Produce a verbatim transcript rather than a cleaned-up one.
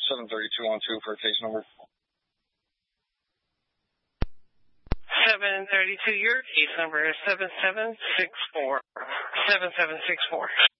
seven thirty-two on two for case number. seven thirty-two, your case number is seven seven six four. seven seven six four.